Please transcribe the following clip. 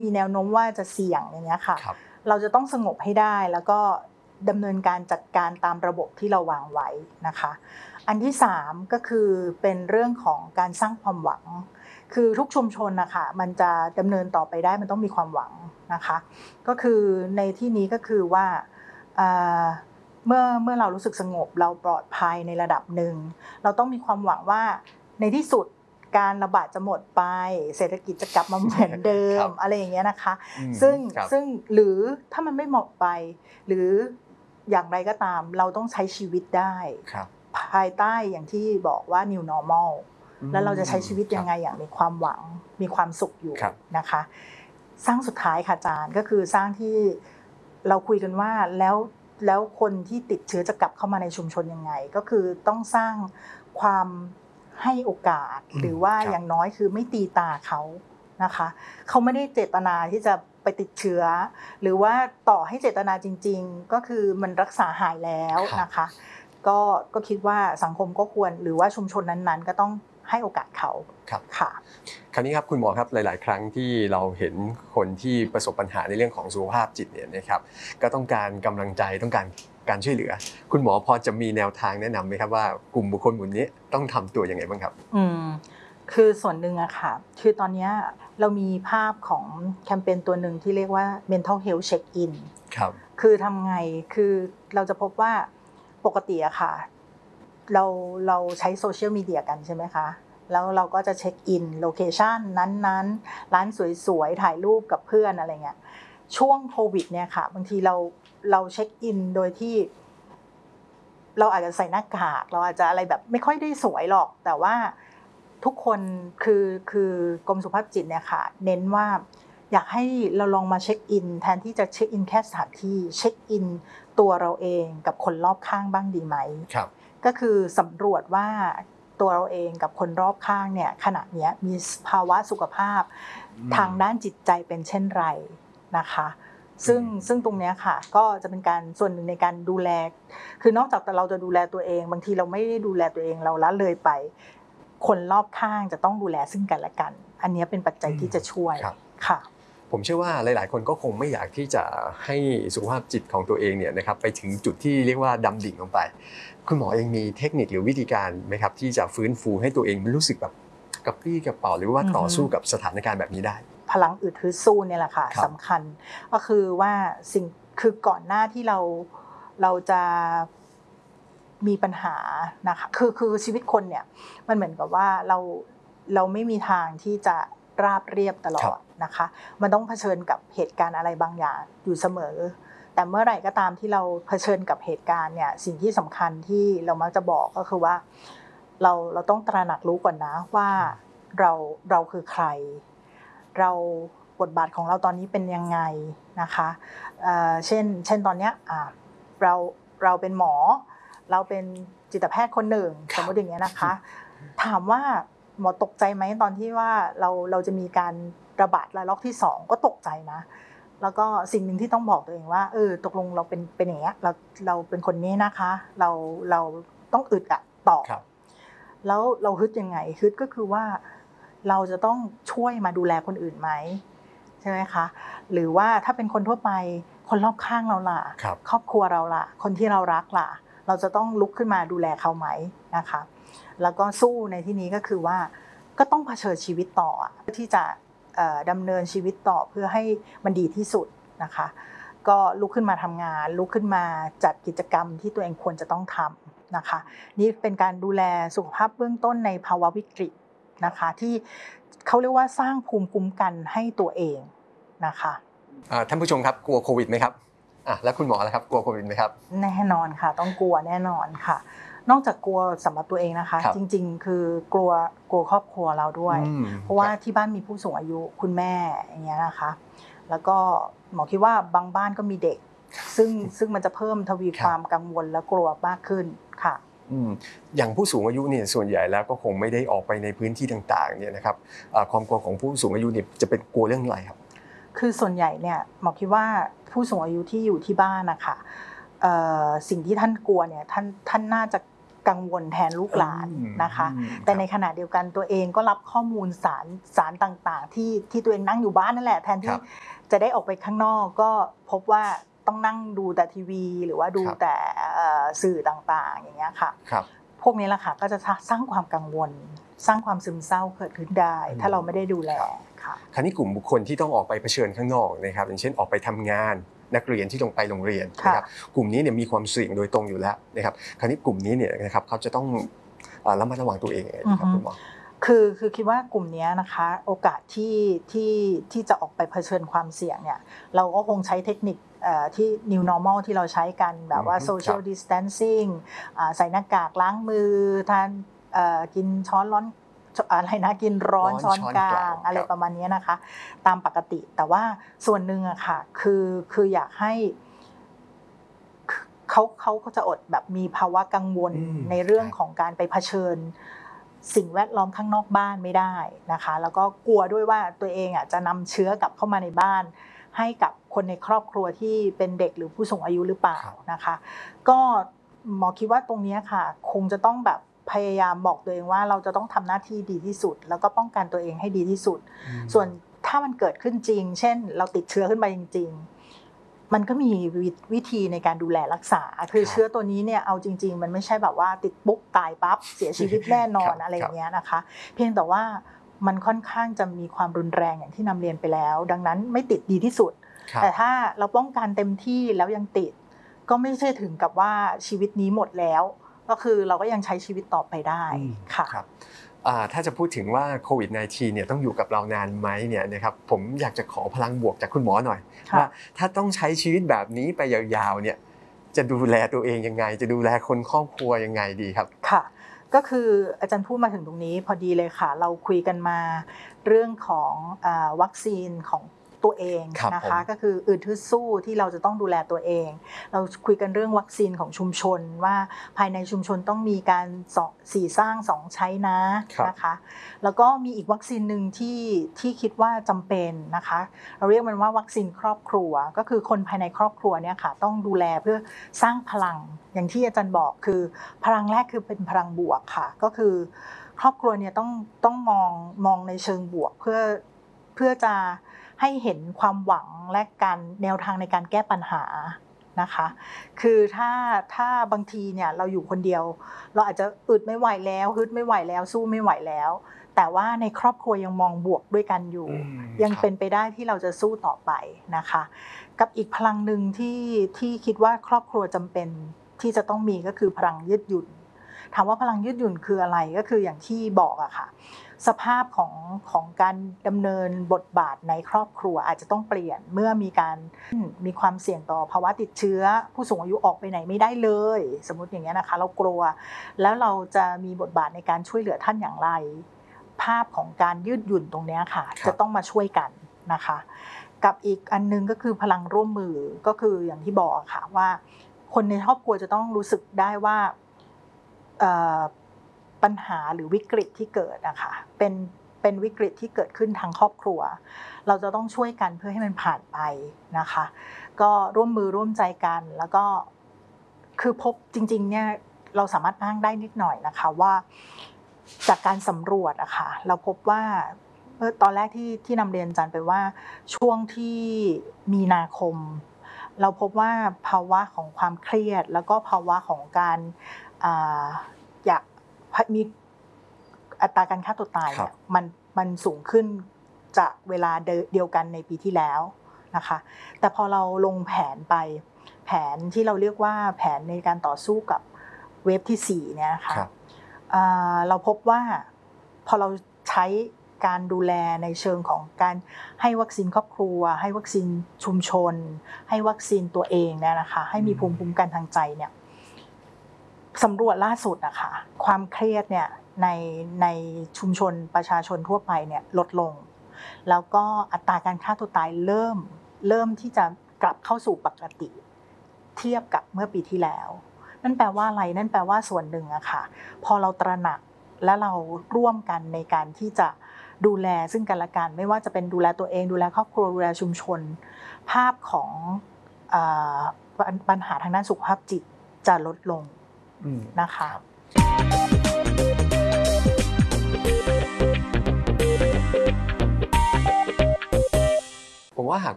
มีแนวโน้มว่าจะเสี่ยงอย่างเงี้ยค่ะเราจะต้องสงบให้ได้แล้วก็ดำเนินการจัดการตามระบบที่เราวางไว้นะคะอันที่3ก็คือเป็นเรื่องของการสร้างความหวังคือทุกชุมชนนะคะมันจะดำเนินต่อไปได้มันต้องมีความหวังนะคะก็คือในที่นี้ก็คือว่าเมื่อเรารู้สึกสงบเราปลอดภัยในระดับหนึ่งเราต้องมีความหวังว่าในที่สุดการระบาดจะหมดไปเศรษฐกิจจะกลับมาเหมือนเดิม อะไรอย่างเงี้ยนะคะซึ่งหรือถ้ามันไม่หมดไปหรืออย่างไรก็ตามเราต้องใช้ชีวิตได้ภายใต้อย่างที่บอกว่า new normal แล้วเราจะใช้ชีวิตยังไงอย่างมีความหวังมีความสุขอยู่นะคะสร้างสุดท้ายค่ะอาจารย์ก็คือสร้างที่เราคุยกันว่าแล้วคนที่ติดเชื้อจะกลับเข้ามาในชุมชนยังไงก็คือต้องสร้างความให้โอกาสหรือว่าอย่างน้อยคือไม่ตีตาเขานะคะเขาไม่ได้เจตนาที่จะไปติดเชื้อหรือว่าต่อให้เจตนาจริงๆก็คือมันรักษาหายแล้วนะคะก็คิดว่าสังคมก็ควรหรือว่าชุมชนนั้นๆก็ต้องให้โอกาสเขาค่ะคราวนี้ครับคุณหมอครับหลายๆครั้งที่เราเห็นคนที่ประสบปัญหาในเรื่องของสุขภาพจิตเนี่ยนะครับก็ต้องการกำลังใจต้องการช่วยเหลือคุณหมอพอจะมีแนวทางแนะนำไหมครับว่ากลุ่มบุคคลกลุ่มนี้ต้องทำตัวยังไงบ้างครับคือส่วนหนึ่งอะค่ะคือตอนนี้เรามีภาพของแคมเปญตัวหนึ่งที่เรียกว่า mental health check in คือทำไงคือเราจะพบว่าปกติอะค่ะเราใช้โซเชียลมีเดียกันใช่ไหมคะแล้วเราก็จะเช็คอินโลเคชันนั้นๆร้านสวยๆถ่ายรูปกับเพื่อนอะไรเงี้ยช่วงโควิดเนี่ยค่ะบางทีเราเช็คอินโดยที่เราอาจจะใส่หน้ากากเราอาจจะอะไรแบบไม่ค่อยได้สวยหรอกแต่ว่าทุกคนคือกรมสุขภาพจิตเนี่ยค่ะเน้นว่าอยากให้เราลองมาเช็คอินแทนที่จะเช็คอินแค่สถานที่เช็คอินตัวเราเองกับคนรอบข้างบ้างดีไหมก็คือสำรวจว่าตัวเราเองกับคนรอบข้างเนี่ยขณะนี้มีภาวะสุขภาพทางด้านจิตใจเป็นเช่นไรนะคะซึ่งตรงนี้ค่ะก็จะเป็นการส่วนหนึ่งในการดูแลคือนอกจากเราจะดูแลตัวเองบางทีเราไม่ได้ดูแลตัวเองเราละเลยไปคนรอบข้างจะต้องดูแลซึ่งกันและกันอันนี้เป็นปัจจัยที่จะช่วยค่ะผมเชื่อว่าหลายๆคนก็คงไม่อยากที่จะให้สุขภาพจิตของตัวเองเนี่ยนะครับไปถึงจุดที่เรียกว่าดำดิ่งลงไปคุณหมอเองมีเทคนิคหรือวิธีการไหมครับที่จะฟื้นฟูให้ตัวเองรู้สึกแบบกระปรี้กระเป๋าหรือว่าต่อสู้กับสถานการณ์แบบนี้ได้พลังอึดฮึดสู้เนี่ยแหละค่ะสำคัญก็คือว่าคือก่อนหน้าที่เราจะมีปัญหานะคะคือชีวิตคนเนี่ยมันเหมือนกับว่าเราไม่มีทางที่จะราบเรียบตลอดนะคะมันต้องเผชิญกับเหตุการณ์อะไรบางอย่างอยู่เสมอแต่เมื่อไหร่ก็ตามที่เราเผชิญกับเหตุการณ์เนี่ยสิ่งที่สำคัญที่เรามักจะบอกก็คือว่าเราต้องตระหนักรู้ก่อนนะว่าเราคือใครเราบทบาทของเราตอนนี้เป็นยังไงนะคะเช่นตอนนี้เราเป็นหมอเราเป็นจิตแพทย์คนหนึ่งสมมติอย่างเงี้ยนะคะถามว่าหมอตกใจไหมตอนที่ว่าเราจะมีการระบาดระลอกที่2ก็ตกใจนะแล้วก็สิ่งหนึ่งที่ต้องบอกตัวเองว่าตกลงเราเป็นอย่างเงี้ยเราเป็นคนนี้นะคะเราต้องอึดอะต่อแล้วเราฮึดยังไงฮึดก็คือว่าเราจะต้องช่วยมาดูแลคนอื่นไหมใช่ไหมคะหรือว่าถ้าเป็นคนทั่วไปคนรอบข้างเราล่ะครอบครัวเราล่ะคนที่เรารักล่ะเราจะต้องลุกขึ้นมาดูแลเขาไหมนะคะแล้วก็สู้ในที่นี้ก็คือว่าก็ต้องเผชิญชีวิตต่อที่จะดำเนินชีวิตต่อเพื่อให้มันดีที่สุดนะคะก็ลุกขึ้นมาทำงานลุกขึ้นมาจัดกิจกรรมที่ตัวเองควรจะต้องทำนะคะนี่เป็นการดูแลสุขภาพเบื้องต้นในภาวะวิกฤตนะคะที่เขาเรียกว่าสร้างภูมิคุ้มกันให้ตัวเองนะคะท่านผู้ชมครับกลัวโควิดไหมครับแล้วคุณหมอล่ะครับกลัวโควิดไหมครับแน่นอนค่ะต้องกลัวแน่นอนค่ะนอกจากกลัวสำหรับตัวเองนะคะจริงๆคือกลัวครอบครัวเราด้วยเพราะว่าที่บ้านมีผู้สูงอายุคุณแม่อย่างเงี้ยนะคะแล้วก็หมอคิดว่าบางบ้านก็มีเด็กซึ่งมันจะเพิ่มทวีความกังวลและกลัวมากขึ้นค่ะอย่างผู้สูงอายุเนี่ยส่วนใหญ่แล้วก็คงไม่ได้ออกไปในพื้นที่ต่างๆเนี่ยนะครับความกลัวของผู้สูงอายุเนี่ยจะเป็นกลัวเรื่องอะไรครับคือส่วนใหญ่เนี่ยหมอคิดว่าผู้สูงอายุที่อยู่ที่บ้านนะคะสิ่งที่ท่านกลัวเนี่ยท่านน่าจะกังวลแทนลูกหลานนะคะแต่ในขณะเดียวกันตัวเองก็รับข้อมูลสารต่างๆที่ตัวเองนั่งอยู่บ้านนั่นแหละแทนที่จะได้ออกไปข้างนอกก็พบว่าต้องนั่งดูแต่ทีวีหรือว่าดูแต่สื่อต่างๆอย่างเงี้ยค่ะพวกนี้แหละค่ะก็จะสร้างความกังวลสร้างความซึมเศร้าเกิดขึ้นได้ถ้าเราไม่ได้ดูแลค่ะคราวนี้กลุ่มบุคคลที่ต้องออกไปเผชิญข้างนอกนะครับอย่างเช่นออกไปทำงานนักเรียนที่ต้องไปโรงเรียนนะครับกลุ่มนี้เนี่ยมีความเสี่ยงโดยตรงอยู่แล้วนะครับคราวนี้กลุ่มนี้เนี่ยนะครับเขาจะต้องระมัดระวังตัวเองยังไงครับคุณหมอคือคิดว่ากลุ่มนี้นะคะโอกาสที่จะออกไปเผชิญความเสี่ยงเนี่ยเราก็คงใช้เทคนิคที่ new normal ที่เราใช้กันแบบว่า social distancing ใส่หน้ากากล้างมือทานกินช้อนร้อนอะไรนะกินร้อนช้อนกลางอะไรประมาณนี้นะคะตามปกติแต่ว่าส่วนหนึ่งอะค่ะคืออยากให้เขาก็จะอดแบบมีภาวะกังวลในเรื่องของการไปเผชิญสิ่งแวดล้อมข้างนอกบ้านไม่ได้นะคะแล้วก็กลัวด้วยว่าตัวเองอะจะนำเชื้อกลับเข้ามาในบ้านให้กับคนในครอบครัวที่เป็นเด็กหรือผู้สูงอายุหรือเปล่านะคะก็หมอคิดว่าตรงนี้ค่ะคงจะต้องแบบพยายามบอกตัวเองว่าเราจะต้องทำหน้าที่ดีที่สุดแล้วก็ป้องกันตัวเองให้ดีที่สุดส่วนถ้ามันเกิดขึ้นจริงเช่นเราติดเชื้อขึ้นมาจริงๆมันก็มีวิธีในการดูแลรักษาคือเชื้อตัวนี้เนี่ยเอาจริงๆมันไม่ใช่แบบว่าติดปุ๊บตายปั๊บเสียชีวิตแน่นอนอะไรอย่างเงี้ยนะคะเพียงแต่ว่ามันค่อนข้างจะมีความรุนแรงอย่างที่นำเรียนไปแล้วดังนั้นไม่ติดดีที่สุดแต่ถ้าเราป้องกันเต็มที่แล้วยังติดก็ไม่ใช่ถึงกับว่าชีวิตนี้หมดแล้วก็คือเราก็ยังใช้ชีวิตต่อไปได้ค่ะถ้าจะพูดถึงว่าโควิด -19 เนี่ยต้องอยู่กับเรานานไหมเนี่ยนะครับผมอยากจะขอพลังบวกจากคุณหมอหน่อยว่าถ้าต้องใช้ชีวิตแบบนี้ไปยาวๆเนี่ยจะดูแลตัวเองยังไงจะดูแลคนครอบครัวยังไงดีครับค่ะก็คืออาจารย์พูดมาถึงตรงนี้พอดีเลยค่ะเราคุยกันมาเรื่องของวัคซีนของตัวเองนะคะก็คืออึดฮึดสู้ที่เราจะต้องดูแลตัวเองเราคุยกันเรื่องวัคซีนของชุมชนว่าภายในชุมชนต้องมีการ4สร้าง2ใช้นะคะแล้วก็มีอีกวัคซีนหนึ่งที่คิดว่าจำเป็นนะคะเราเรียกมันว่าวัคซีนครอบครัวก็คือคนภายในครอบครัวเนี่ยค่ะต้องดูแลเพื่อสร้างพลังอย่างที่อาจารย์บอกคือพลังแรกคือเป็นพลังบวกค่ะก็คือครอบครัวเนี่ยต้องมองในเชิงบวกเพื่อจะให้เห็นความหวังและการแนวทางในการแก้ปัญหานะคะคือถ้าบางทีเนี่ยเราอยู่คนเดียวเราอาจจะอึดไม่ไหวแล้วฮึดไม่ไหวแล้วสู้ไม่ไหวแล้วแต่ว่าในครอบครัวยังมองบวกด้วยกันอยู่ยังเป็นไปได้ที่เราจะสู้ต่อไปนะคะกับอีกพลังหนึ่งที่คิดว่าครอบครัวจำเป็นที่จะต้องมีก็คือพลังยืดหยุ่นถามว่าพลังยืดหยุ่นคืออะไรก็คืออย่างที่บอกอะค่ะสภาพของการดำเนินบทบาทในครอบครัวอาจจะต้องเปลี่ยนเมื่อมีความเสี่ยงต่อภาวะติดเชื้อผู้สูงอายุออกไปไหนไม่ได้เลยสมมติอย่างเงี้ยนะคะเรากลัวแล้วเราจะมีบทบาทในการช่วยเหลือท่านอย่างไรภาพของการยืดหยุ่นตรงนี้ค่ะจะต้องมาช่วยกันนะคะกับอีกอันนึงก็คือพลังร่วมมือก็คืออย่างที่บอกค่ะว่าคนในครอบครัวจะต้องรู้สึกได้ว่าปัญหาหรือวิกฤตที่เกิดนะคะเป็นวิกฤตที่เกิดขึ้นทางครอบครัวเราจะต้องช่วยกันเพื่อให้มันผ่านไปนะคะก็ร่วมมือร่วมใจกันแล้วก็คือพบจริงๆเนี่ยเราสามารถอ้างได้นิดหน่อยนะคะว่าจากการสำรวจอะค่ะเราพบว่าตอนแรกที่นำเรียนอาจารย์ไปว่าช่วงที่มีนาคมเราพบว่าภาวะของความเครียดแล้วก็ภาวะของการอยากมีอัตราการฆ่าตัวตายเนี่ยมันสูงขึ้นจากเวลาเดียวกันในปีที่แล้วนะคะแต่พอเราลงแผนไปแผนที่เราเรียกว่าแผนในการต่อสู้กับเวฟที่4เนี่ยนะคะเราพบว่าพอเราใช้การดูแลในเชิงของการให้วัคซีนครอบครัวให้วัคซีนชุมชนให้วัคซีนตัวเองเนี่ยนะคะให้มีภูมิคุ้มกันทางใจเนี่ยสำรวจล่าสุดนะคะความเครียดเนี่ยในชุมชนประชาชนทั่วไปเนี่ยลดลงแล้วก็อัตราการฆ่าตัวตายเริ่มที่จะกลับเข้าสู่ปกติเทียบกับเมื่อปีที่แล้วนั่นแปลว่าอะไรนั่นแปลว่าส่วนหนึ่งอะค่ะพอเราตระหนักและเราร่วมกันในการที่จะดูแลซึ่งกันและกันไม่ว่าจะเป็นดูแลตัวเองดูแลครอบครัวดูแลชุมชนภาพของปัญหาทางด้านสุขภาพจิตจะลดลงนะคะผมว่าหาก